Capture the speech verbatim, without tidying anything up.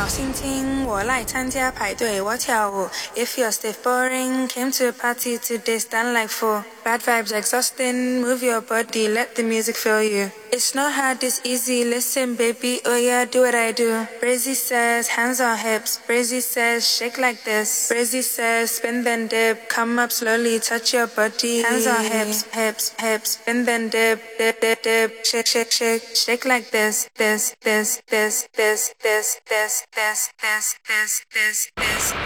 好心情，我来参加排队，我跳舞。If you're stiff boring, came to a party today, stand like fool. Bad vibes exhausting, move your body, let the music fill you. It's not hard, it's easy, listen baby, oh yeah, do what I do. Brazy says, hands on hips, Brazy says, shake like this. Brazy says, spin then dip, come up slowly, touch your body. Hands on hips, hips, hips, spin then dip, dip, dip, dip, shake, shake, shake, shake like this, this, this, this, this, this, this, this, this, this, this, this, this.